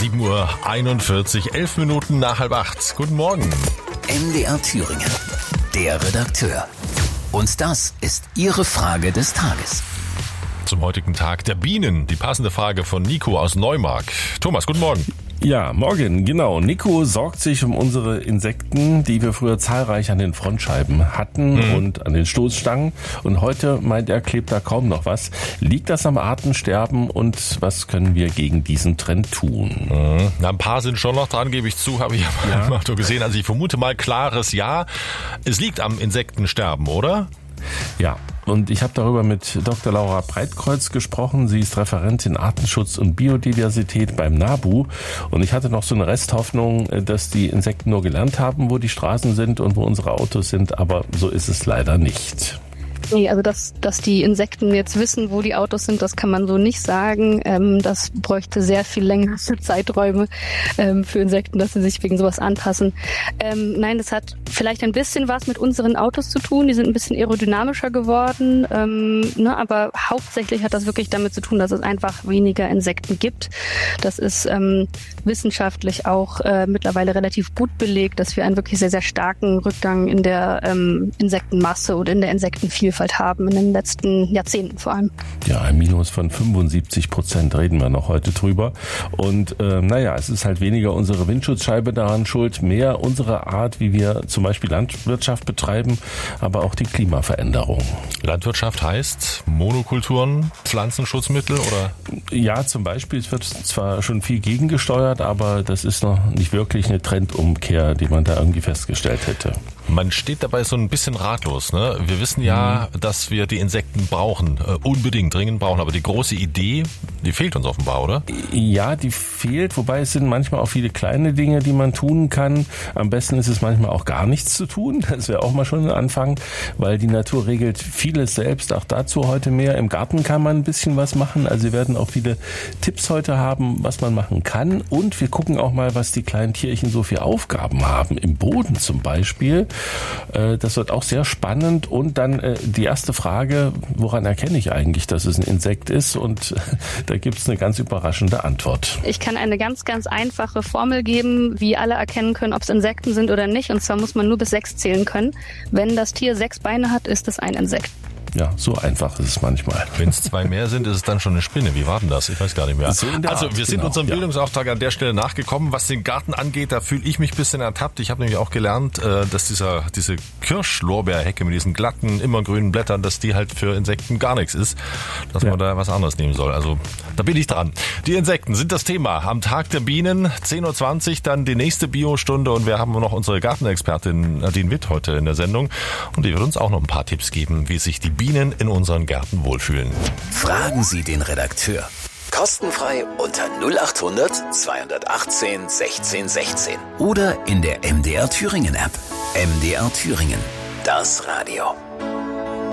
7:41 Uhr, 11 Minuten nach 7:30. Guten Morgen. MDR Thüringen, der Redakteur. Und das ist Ihre Frage des Tages. Zum heutigen Tag der Bienen. Die passende Frage von Nico aus Neumark. Thomas, guten Morgen. Ja, morgen, genau. Nico sorgt sich um unsere Insekten, die wir früher zahlreich an den Frontscheiben hatten und an den Stoßstangen. Und heute, meint er, klebt da kaum noch was. Liegt das am Artensterben und was können wir gegen diesen Trend tun? Na, ein paar sind schon noch dran, gebe ich zu, habe ich am Auto gesehen. Also ich vermute mal klares Ja. Es liegt am Insektensterben, oder? Ja, und ich habe darüber mit Dr. Laura Breitkreuz gesprochen. Sie ist Referentin Artenschutz und Biodiversität beim NABU. Und ich hatte noch so eine Resthoffnung, dass die Insekten nur gelernt haben, wo die Straßen sind und wo unsere Autos sind. Aber so ist es leider nicht. Nee, also dass die Insekten jetzt wissen, wo die Autos sind, das kann man so nicht sagen. Das bräuchte sehr viel längere Zeiträume für Insekten, dass sie sich wegen sowas anpassen. Nein, das hat vielleicht ein bisschen was mit unseren Autos zu tun. Die sind ein bisschen aerodynamischer geworden, aber hauptsächlich hat das wirklich damit zu tun, dass es einfach weniger Insekten gibt. Das ist wissenschaftlich auch mittlerweile relativ gut belegt, dass wir einen wirklich sehr, sehr starken Rückgang in der Insektenmasse oder in der Insektenvielfalt haben in den letzten Jahrzehnten vor allem. Ja, ein Minus von 75%, reden wir noch heute drüber. Und es ist halt weniger unsere Windschutzscheibe daran schuld, mehr unsere Art, wie wir zum Beispiel Landwirtschaft betreiben, aber auch die Klimaveränderung. Landwirtschaft heißt Monokulturen, Pflanzenschutzmittel oder? Ja, zum Beispiel, es wird zwar schon viel gegengesteuert, aber das ist noch nicht wirklich eine Trendumkehr, die man da irgendwie festgestellt hätte. Man steht dabei so ein bisschen ratlos, ne? Wir wissen ja, dass wir die Insekten brauchen, unbedingt, dringend brauchen, aber die große Idee, die fehlt uns offenbar, oder? Ja, die fehlt, wobei es sind manchmal auch viele kleine Dinge, die man tun kann. Am besten ist es manchmal auch gar nichts zu tun, das wäre auch mal schon ein Anfang, weil die Natur regelt vieles selbst, auch dazu heute mehr. Im Garten kann man ein bisschen was machen, also wir werden auch viele Tipps heute haben, was man machen kann, und wir gucken auch mal, was die kleinen Tierchen so für Aufgaben haben, im Boden zum Beispiel. Das wird auch sehr spannend. Und dann die erste Frage, woran erkenne ich eigentlich, dass es ein Insekt ist? Und da gibt es eine ganz überraschende Antwort. Ich kann eine ganz, ganz einfache Formel geben, wie alle erkennen können, ob es Insekten sind oder nicht. Und zwar muss man nur bis 6 zählen können. Wenn das Tier 6 Beine hat, ist es ein Insekt. Ja, so einfach ist es manchmal. Wenn es 2 mehr sind, ist es dann schon eine Spinne. Wie war denn das? Ich weiß gar nicht mehr. So also wir sind unserem Bildungsauftrag an der Stelle nachgekommen. Was den Garten angeht, da fühle ich mich ein bisschen ertappt. Ich habe nämlich auch gelernt, dass diese Kirschlorbeerhecke mit diesen glatten, immergrünen Blättern, dass die halt für Insekten gar nichts ist. Dass man da was anderes nehmen soll. Also da bin ich dran. Die Insekten sind das Thema. Am Tag der Bienen, 10:20 Uhr, dann die nächste Biostunde. Und wir haben noch unsere Gartenexpertin Nadine Witt heute in der Sendung. Und die wird uns auch noch ein paar Tipps geben, wie sich die Bienen in unseren Gärten wohlfühlen. Fragen Sie den Redakteur. Kostenfrei unter 0800 218 16 16 oder in der MDR Thüringen App. MDR Thüringen, das Radio.